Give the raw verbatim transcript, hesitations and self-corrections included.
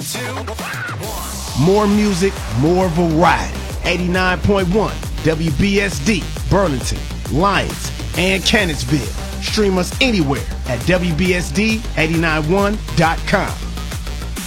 two, one. More music, more variety. eighty-nine point one W B S D, Burlington, Lyons, and Cannonsville. Stream us anywhere at W B S D eight nine one dot com.